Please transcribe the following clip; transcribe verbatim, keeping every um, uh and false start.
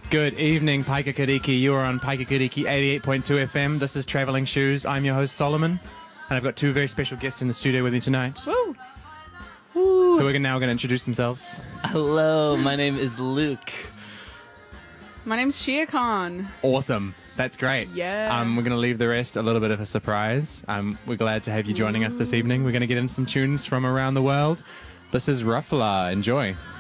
Good evening, Paikakiriki. You are on Paikakiriki eighty-eight point two F M. This is Travelling Shoes. I'm your host, Solomon. And I've got two very special guests in the studio with me tonight. Woo! Woo. Who are now going to introduce themselves. Hello, my name is Luke. My name's Shia Khan. Awesome. That's great. Yeah. Um, we're going to leave the rest a little bit of a surprise. Um, we're glad to have you joining us this evening. We're going to get in some tunes from around the world. This is Ruffler. Enjoy.